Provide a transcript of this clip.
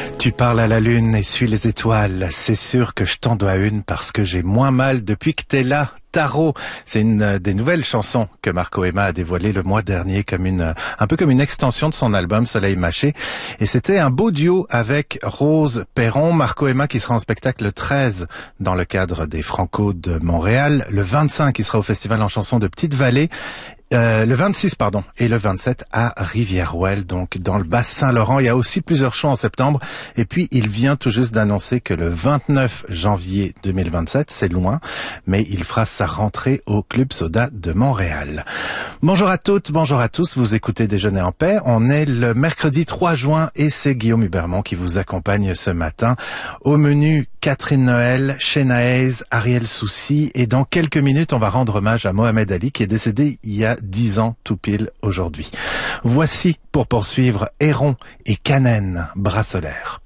Tu parles à la lune et suis les étoiles. C'est sûr que je t'en dois une parce que j'ai moins mal depuis que t'es là. Tarot, c'est une des nouvelles chansons que Marco Emma a dévoilées le mois dernier comme un peu comme une extension de son album Soleil Mâché. Et c'était un beau duo avec Rose Perron. Marco Emma qui sera en spectacle le 13 dans le cadre des Franco de Montréal. Le 25 il sera au Festival en chanson de Petite-Vallée. Le 26, et le 27 à Rivière-Ouelle, donc dans le Bas-Saint-Laurent. Il y a aussi plusieurs shows en septembre. Et puis, il vient tout juste d'annoncer que le 29 janvier 2027, c'est loin, mais il fera sa rentrée au Club Soda de Montréal. Bonjour à toutes, bonjour à tous. Vous écoutez Déjeuner en paix. On est le mercredi 3 juin et c'est Guillaume Hubermont qui vous accompagne ce matin. Au menu, Catherine Noël, Shenaez, Ariel Soucy. Et dans quelques minutes, on va rendre hommage à Mohamed Ali qui est décédé il y a 10 ans tout pile aujourd'hui. Voici, pour poursuivre, Héron et Kanen, Bras solaire.